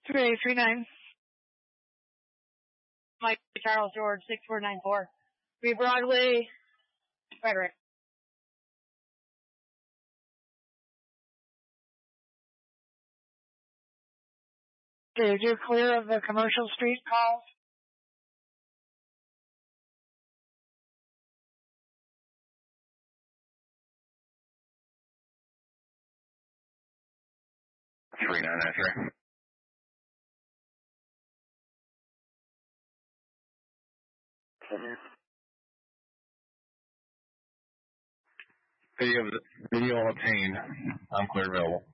3839. Mike Charles George 6494. Be Broadway, Frederick. Did you clear of the commercial street calls? Three 993. Video obtained. I'm clear available.